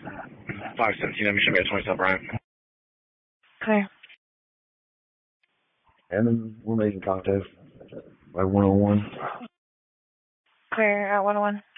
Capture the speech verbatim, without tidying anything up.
five seventeen, I'm should be at twenty-seven, Brian. Clear. And then we're making contact by one oh one. Clear at one oh one.